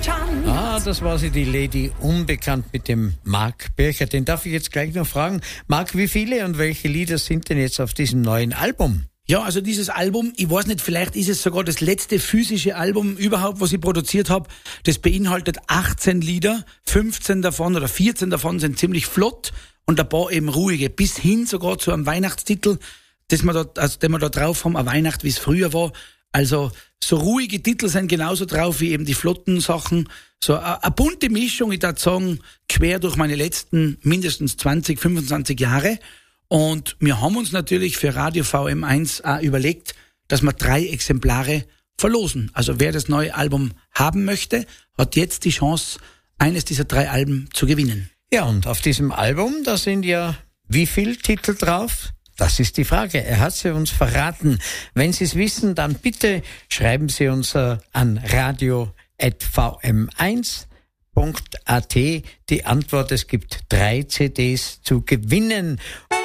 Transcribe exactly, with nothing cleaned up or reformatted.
Ah, das war sie, die Lady Unbekannt mit dem Marc Bircher. Den darf ich jetzt gleich noch fragen. Marc, wie viele und welche Lieder sind denn jetzt auf diesem neuen Album? Ja, also dieses Album, ich weiß nicht, vielleicht ist es sogar das letzte physische Album überhaupt, was ich produziert habe. Das beinhaltet achtzehn Lieder, fünfzehn davon oder vierzehn davon sind ziemlich flott und ein paar eben ruhige, bis hin sogar zu einem Weihnachtstitel, das wir da, also den wir da drauf haben, eine Weihnacht, wie es früher war. Also so ruhige Titel sind genauso drauf wie eben die flotten Sachen. So eine bunte Mischung, ich würde sagen, quer durch meine letzten mindestens zwanzig, fünfundzwanzig Jahre. Und wir haben uns natürlich für Radio V M eins auch überlegt, dass wir drei Exemplare verlosen. Also wer das neue Album haben möchte, hat jetzt die Chance, eines dieser drei Alben zu gewinnen. Ja, und auf diesem Album, da sind ja wie viele Titel drauf? Das ist die Frage. Er hat sie uns verraten. Wenn Sie es wissen, dann bitte schreiben Sie uns äh, an radio at v m eins punkt a t. Die Antwort, es gibt drei C Ds zu gewinnen.